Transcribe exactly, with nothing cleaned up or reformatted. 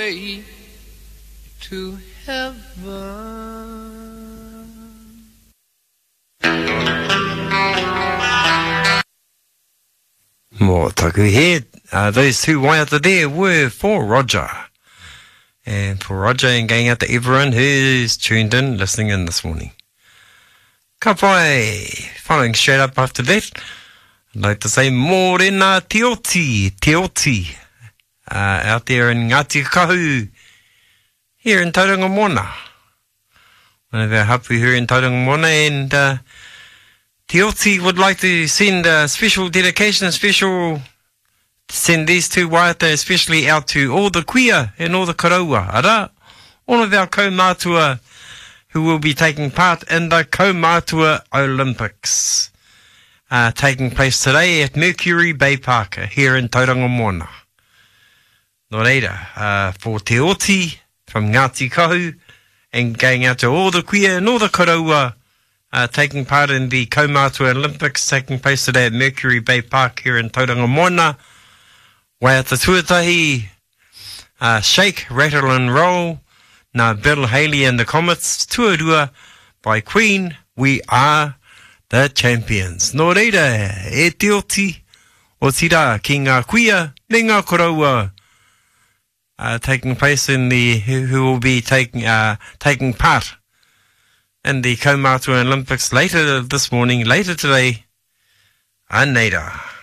way to heaven. More taku here. Uh, those two waiata there were for Roger. And for Roger and going out to everyone who's tuned in, listening in this morning. Ka pai, following straight up after that, I'd like to say Morena Te Oti, Te Oti, uh, out there in Ngāti Kahu, here in Tauranga Moana. One of our hapu here in Tauranga Moana, and uh, Te Oti would like to send a special dedication, a special, send these two waiata especially out to all the kuia and all the karaua. Ara, all of our kaumātua who will be taking part in the Kaumātua Olympics, uh, taking place today at Mercury Bay Park here in Tauranga Moana. Nō reira, uh, for Te Oti from Ngāti Kahu, and going out to all the kuia and all the karaua Uh, taking part in the Kaumātua Olympics taking place today at Mercury Bay Park here in Tauranga Moana. Waiata tuatahi, uh, Shake, Rattle and Roll, na Bill Haley and the Comets, tuarua by Queen, We Are the Champions. Nō reira, e Te Oti, o tira ki ngā kuia, me ngā karaua, uh, taking place in the, who, who will be taking, uh, taking part in the Kaumātua Olympics later this morning, later today, and later.